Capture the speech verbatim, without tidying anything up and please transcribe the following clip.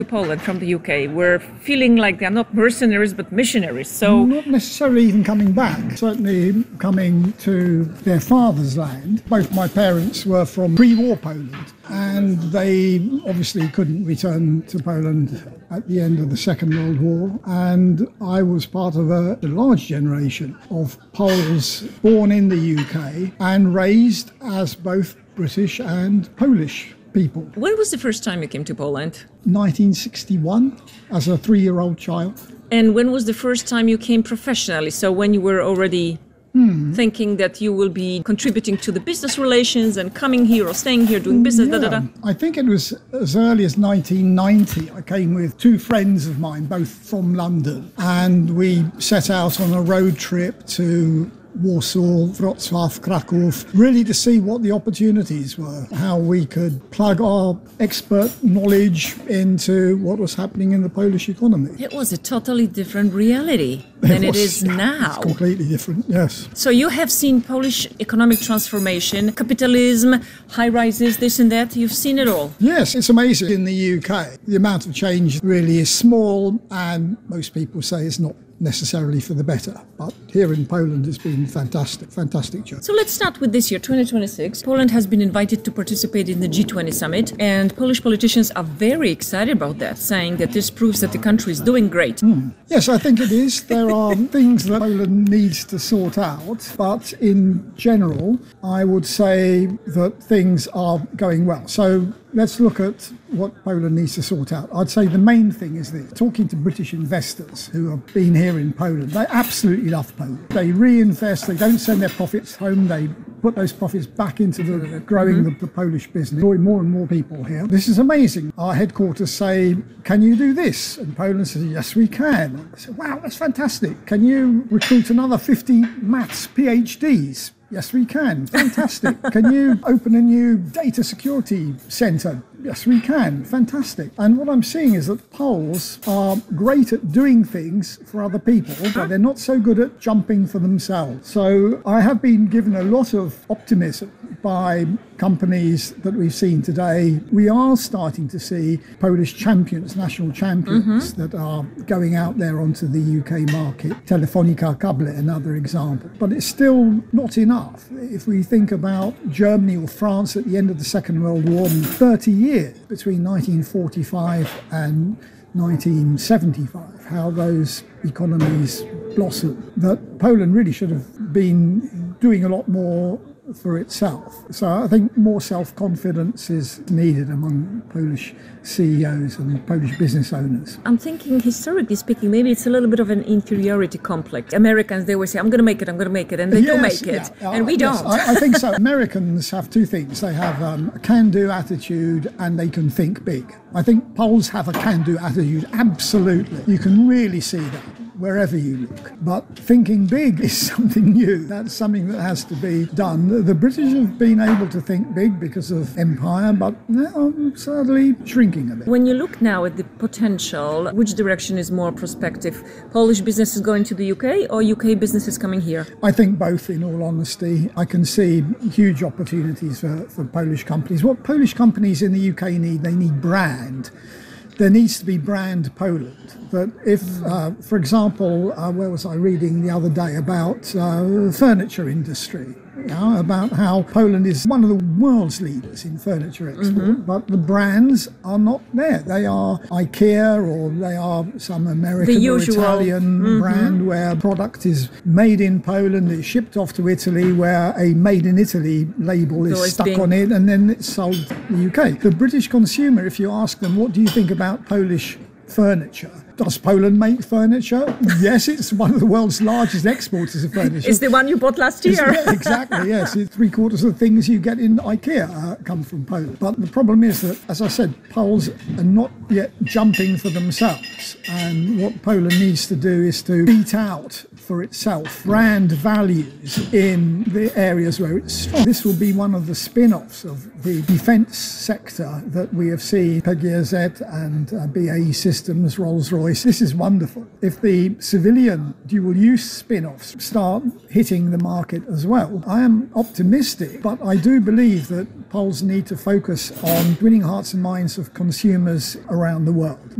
Poland from the U K were feeling like they're not mercenaries but missionaries. So not necessarily even coming back, certainly coming to their father's land. Both my parents were from pre-war Poland, and they obviously couldn't return to Poland at the end of the Second World War, and I was part of a, a large generation of Poles born in the U K and raised as both British and Polish people. When was the first time you came to Poland? nineteen sixty-one, as a three-year-old child. And when was the first time you came professionally? So when you were already hmm. thinking that you will be contributing to the business relations and coming here or staying here doing business, yeah. da, da, da. I think it was as early as nineteen ninety. I came with two friends of mine, both from London, and we set out on a road trip to Warsaw, Wrocław, Kraków, really to see what the opportunities were, how we could plug our expert knowledge into what was happening in the Polish economy. It was a totally different reality than it, was, it is now. It's completely different, yes. So you have seen Polish economic transformation, capitalism, high rises, this and that. You've seen it all. Yes, it's amazing. In the U K, the amount of change really is small, and most people say it's not necessarily for the better. But here in Poland, it's been fantastic, fantastic journey. So let's start with this year, twenty twenty-six. Poland has been invited to participate in the G twenty summit, and Polish politicians are very excited about that, saying that this proves that the country is doing great. Mm. Yes, I think it is. There are things that Poland needs to sort out, but in general, I would say that things are going well. So let's look at what Poland needs to sort out. I'd say the main thing is this. Talking to British investors who have been here in Poland, they absolutely love Poland. They reinvest, they don't send their profits home, they put those profits back into the growing mm-hmm. the, the Polish business. More and more people here. This is amazing. Our headquarters say, can you do this? And Poland says, yes, we can. I say, wow, that's fantastic. Can you recruit another fifty maths PhDs? Yes, we can. Fantastic. Can you open a new data security centre? Yes, we can. Fantastic. And what I'm seeing is that Poles are great at doing things for other people, but they're not so good at jumping for themselves. So I have been given a lot of optimism by companies that we've seen today. We are starting to see Polish champions, national champions, mm-hmm. that are going out there onto the U K market. Telefonica Cable, another example. But it's still not enough. If we think about Germany or France at the end of the Second World War, thirty years between nineteen forty-five and nineteen seventy-five, how those economies blossomed, that Poland really should have been doing a lot more for itself. So I think more self-confidence is needed among Polish C E Os and Polish business owners. I'm thinking, historically speaking, maybe it's a little bit of an inferiority complex. Americans, they always say, I'm going to make it, I'm going to make it, and they yes, do make it, yeah, and uh, we yes, don't. I, I think so. Americans have two things. They have um, a can-do attitude, and they can think big. I think Poles have a can-do attitude, absolutely. You can really see that wherever you look. But thinking big is something new. That's something that has to be done. The British have been able to think big because of empire, but they're sadly shrinking a bit. When you look now at the potential, which direction is more prospective? Polish businesses going to the U K or U K businesses coming here? I think both, in all honesty. I can see huge opportunities for, for Polish companies. What Polish companies in the U K need, they need brand. There needs to be brand Poland. That if, uh, for example, uh, where was I reading the other day about uh, the furniture industry, you know, about how Poland is one of the world's leaders in furniture export, mm-hmm. but the brands are not there. They are IKEA or they are some American or Italian mm-hmm. brand where product is made in Poland, it's shipped off to Italy, where a made in Italy label is Always stuck being... on it, and then it's sold in the U K. The British consumer, if you ask them, what do you think about Polish furniture? Does Poland make furniture? Yes, it's one of the world's largest exporters of furniture. It's the one you bought last year. Yeah, exactly, yes. It's three quarters of the things you get in IKEA uh, come from Poland. But the problem is that, as I said, Poles are not yet jumping for themselves. And what Poland needs to do is to beat out for itself brand values in the areas where it's strong. This will be one of the spin-offs of the defence sector that we have seen, Pegasus and uh, B A E Systems, Rolls-Royce. This is wonderful. If the civilian dual-use spin-offs start hitting the market as well, I am optimistic, but I do believe that Pulse need to focus on winning hearts and minds of consumers around the world.